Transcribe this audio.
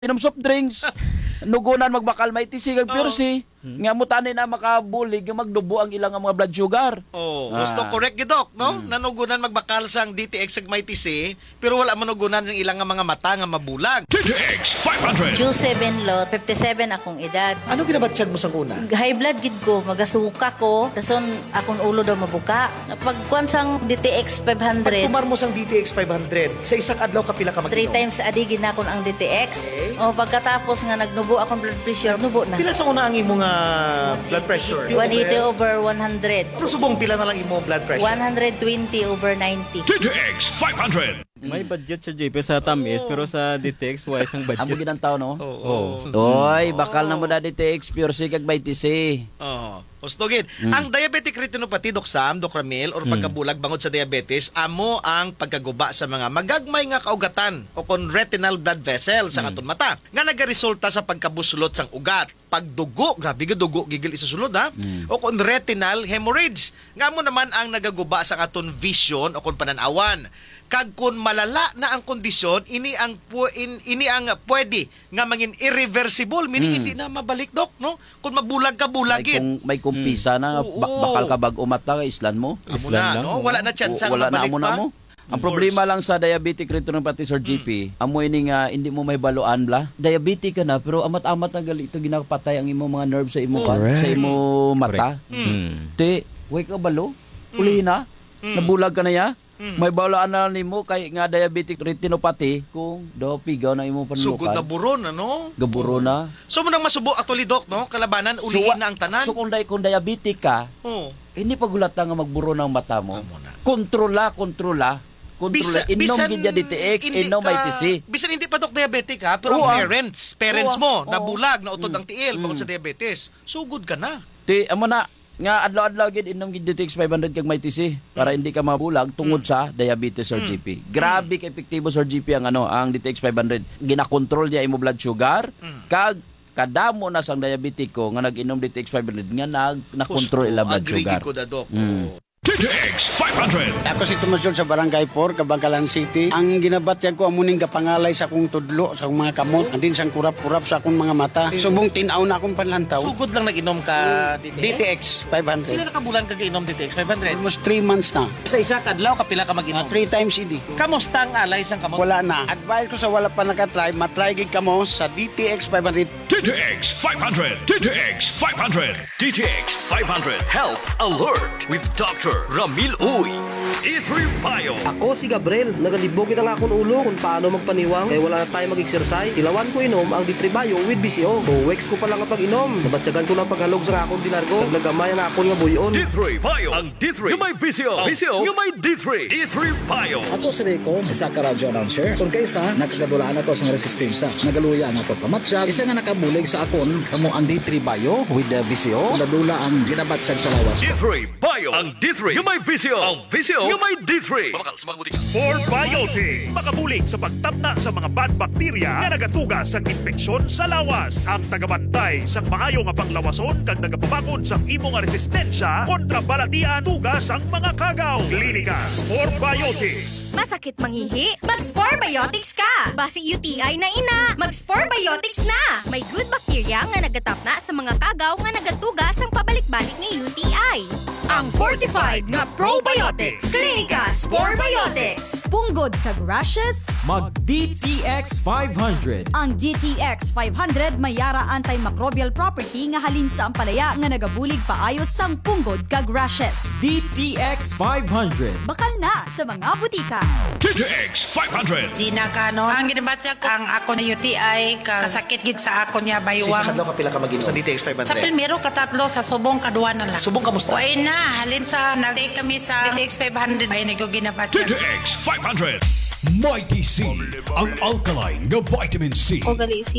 inom soft drinks. Nugunan magbakal may tisig ang pursi. Nga mo tanin na makabulig nga magdubo ang ilang mga blood sugar. Gusto correct gidok, no? Nanugunan magbakal sang DTX ag may tisi, pero wala manugunan ng ilang nga mga mata nga mabulag. DTX 500. Q7 lot, 57 akong edad. Ano ginabatsyag mo sang una? High blood gid ko, magasuka ko, tason akong ulo daw mabuka. Pagkuan sang DTX 500, Pagtumar mo sang DTX 500, sa isang adlaw kapila ka 3 mag-inom? times a day ginakon ang DTX. O pagkatapos nga nagnubo akong blood pressure, nubo na. Pila sa una ang imo nga blood pressure? 180 over 100. Pero subong pila na lang imo blood pressure? 120 over 90. DTX 500. May budget sa JP sa tamis, pero sa DTX wala isang Amo budget. ginang tao, no? Oo. Oy, bakal na mo na DTX pursi kag may tisi. Ustogin. Ang diabetic retinopathy, Dok Sam, Dok Ramil, or pagkabulag bangod sa diabetes, amo ang pagkaguba sa mga magagmay nga kaugatan o kon retinal blood vessel sa aton mata nga nagaresulta sa pagkabuslot sang ugat. Pagdugo, grabe ga dugo gigil isusulod ha. O kon retinal hemorrhage. Nga mo naman ang nagaguba sa aton vision o kon pananawan. Kag kun malala na ang kondisyon, ini ang pwede nga mangin irreversible, meaning hindi na mabalik, Dok, no? Kung mabulag ka bulagin. May kumpisa na bakal ka bag umata ka islan mo. Amo Islan na, lang, no? oo. Wala na chance ang Wala na mabalik mo pa. na mo. Ang problema lang sa diabetic retinopathy Sir GP, amo ini nga hindi mo may baluan bla. Diabetic ka na pero amat-amat na gali ito ginapatay ang imo mga nerve sa imo sa imo mata. Te, way ka balo? Uli na? Nabulag ka na ya? May balaan na nimo kay nga diabetic retinopathy kung do pigaw na imo Sugod na panlukan. buron, ano? Gaburo na. So, mo nang masubo actually, Dok, no? Kalabanan, ulihin na ang tanan. So kung diabetic ka, Oh. hindi pagulata nga magburo ng mata mo. Amo na. Kontrola. Inom gid ya DTX, inom may tisi. Bisan hindi pa, Dok, diabetic, ha? Pero Oo, ang parents mo, Oo. nabulag, nautod ang tiil, bangod sa diabetes. Sugod ka na. Ti amo na nga adlaw-adlaw gid inom gid DTX 500 kag may tisi para hindi ka mabulag tungod sa diabetes or GP. Grabe ka epektibo Sir GP ang DTX 500. Ginakontrol niya imo blood sugar kag kadamo na sang diabetiko nga nag-inom DTX 500 nga nakontrol ila blood Agree sugar. ko da, Dok. DTX 500. Ako si Tumasyon sa Barangay 4, Kabangkalan City. Ang ginabatyag ko amuning kapangalay sa akong tudlo, sa akong mga kamot, andin sang kurap-kurap sa akong mga mata. Subong tinaw na akong panlantaw. Sugod lang nag-inom ka DTX Pila 500. na kabulan ka inom DTX 500? Almost 3 months na. Sa isa kadlaw, kapila ka mag-inom? 3 times idi. Kamusta ang alay sang kamot? Wala na. Advice ko sa wala pa nakatry, matry gid kamo sa DTX 500. DTX 500. DTX 500. DTX 500. Health Alert with Dr. Ramil Uy. E3 Bio. Ako si Gabriel, nagalibogin ang akong ulo kung paano magpaniwang kaya wala na tayo mag-exercise. Ilawan ko inom ang D3 Bio with BCO. Weeks ko pa lang ang pag-inom. Nabatsagan ko ng paghalog sa akong dinargo. Naglagamay ang akong nga buyon. D3 Bio. Ang D3 yung may VCO. VCO yung may D3. D3 Bio. Ako si Rico, isa ka radyo announcer. Kung kaysa, nakagadulaan ako sa resistensya. Nagaluya na ako pamatsyag. Isa nga nakabulig sa akon, kamo ang D3 Bio with the VCO. Ladula ang ginabatsyag sa lawas ko. D3 Bio. Ang D3 yung may VCO. Ang VCO yung may D3. Sport Biotics. Makabulig sa pagtapna sa mga bad bacteria na nagatugas sa infeksyon sa lawas. Ang tagabantay sa maayo nga panglawason kag nagapabakod sa imo nga resistensya kontra balatian tugas ang mga kagaw. Klinika Sport Biotics. Masakit mangihi? Mag-Spore Biotics ka! Basi UTI na ina, mag-Spore Biotics na! May good bacteria nga nagatapna sa mga kagaw nga nagatugas ang pabalik-balik ni UTI. Ang fortified nga probiotics. Klinika Spore Biotics. Punggod kag rashes, mag DTX 500. ang DTX 500 may yara antimicrobial property nga halin sa ampalaya nga nagabulig paayos sang punggod kag rashes. DTX 500. Bakal na sa mga butika. DTX 500. Gina Cano, ang ginabatsyag ko ang ako na UTI kasakit gid sa ako niya Sa isa baywang. kadlaw, kapila ka mag-inom sa DTX 500? Sa primero katatlo sa subong kaduwa na lang. Subong kamusta? Uy na, halin sa nag-take kami sa DTX 500 ay nagyo ginabatsyag. DTX 500. Mighty C. Ang alkaline nga vitamin C. O gali si